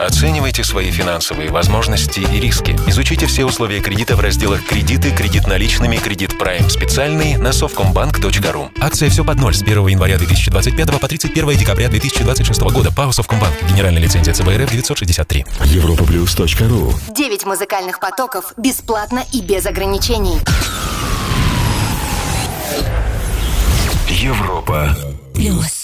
Оценивайте свои финансовые возможности и риски. Изучите все условия кредита в разделах «Кредиты», «Кредит наличными», «Кредит Прайм специальный» на совкомбанк.ру. Акция «Все под ноль» с 1 января 2025 по 31 декабря 2026 года. ПАО «Совкомбанк». Генеральная лицензия ЦБРФ 963. Европаплюс.ру. 9 музыкальных потоков бесплатно и без ограничений. Европа Плюс.